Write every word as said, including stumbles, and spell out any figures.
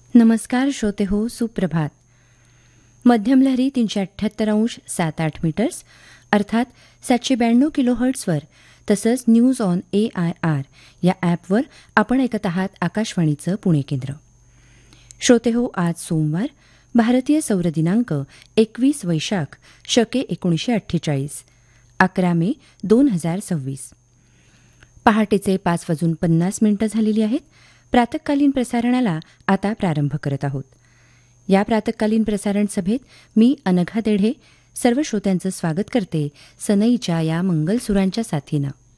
नमस्कार श्रोते हो, सुप्रभात. मध्यम लहरी तीनशे अठ्ठ्याहत्तर अंश सात आठ मीटर्स अर्थात सातशे ब्याण्णव किलो हर्ट्सवर तसंच news on A I R या ॲपवर आपण ऐकत आहात आकाशवाणीचं पुणे केंद्र. श्रोते हो, आज सोमवार, भारतीय सौर दिनांक एकवीस वैशाख शके एकोणीसशे अठ्ठेचाळीस, अकरा मे दोन हजार सव्वीस. पहाटेचे पाच वाजून पन्नास मिनिटं झालेली आहेत. प्रातःकालीन प्रसारणाला आता प्रारंभ करत आहोत. या प्रातःकालीन प्रसारण सभेत मी अनघा देढे सर्व श्रोत्यांचं स्वागत करते सनईच्या या मंगलसुरांच्या साथीनं.